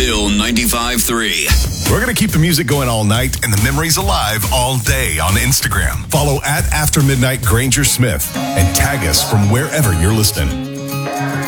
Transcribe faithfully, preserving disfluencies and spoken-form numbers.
Hill ninety-five three. We're going to keep the music going all night and the memories alive all day on Instagram. Follow at After Midnight Granger Smith and tag us from wherever you're listening.